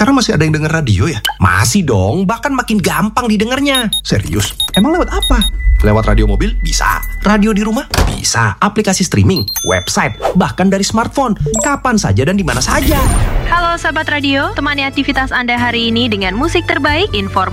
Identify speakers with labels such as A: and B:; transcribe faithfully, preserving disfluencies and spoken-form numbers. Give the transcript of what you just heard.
A: sekarang masih ada yang denger radio ya?
B: Masih dong, bahkan makin gampang didengarnya.
A: Serius? Emang lewat apa?
B: Lewat radio mobil? Bisa. Radio di rumah? Bisa. Aplikasi streaming, website, bahkan dari smartphone. Kapan saja dan di mana saja.
C: Halo sahabat radio, temani aktivitas Anda hari ini dengan musik terbaik, informasi